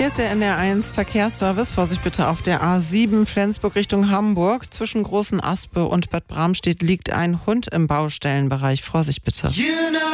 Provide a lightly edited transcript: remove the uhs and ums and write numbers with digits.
Hier ist der NDR1 Verkehrsservice. Vorsicht bitte auf der A7 Flensburg Richtung Hamburg. Zwischen Großen Aspe und Bad Bramstedt liegt ein Hund im Baustellenbereich. Vorsicht bitte.